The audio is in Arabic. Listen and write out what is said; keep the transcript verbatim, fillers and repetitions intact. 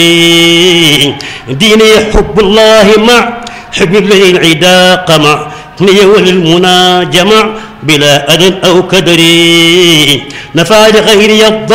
ديني حب الله مع حب الليل عدا قمع نية والمنى جمع بلا أذى أو كدر نفع لغيري